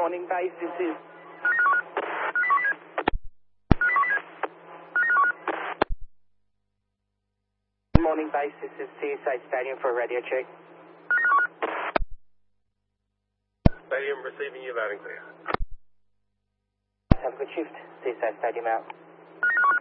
morning, base. This is... Good morning, base. This is CSA Stadium for a radio check. Stadium receiving you loud and clear. Have a good shift. CSA Stadium out.